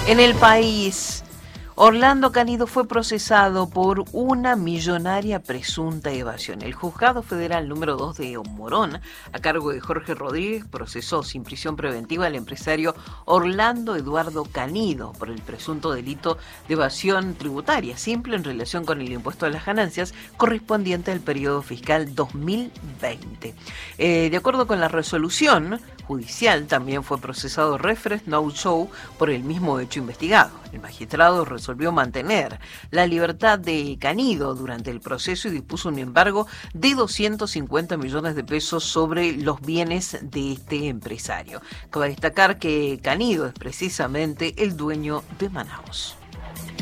En el país, Orlando Canido fue procesado por una millonaria presunta evasión. El Juzgado Federal número 2 de Morón, a cargo de Jorge Rodríguez, procesó sin prisión preventiva al empresario Orlando Eduardo Canido por el presunto delito de evasión tributaria simple en relación con el impuesto a las ganancias correspondiente al periodo fiscal 2020. De acuerdo con la resolución judicial, también fue procesado Refresh No Show por el mismo hecho investigado. El magistrado resolvió mantener la libertad de Canido durante el proceso y dispuso un embargo de 250 millones de pesos sobre los bienes de este empresario. Cabe destacar que Canido es precisamente el dueño de Manaos.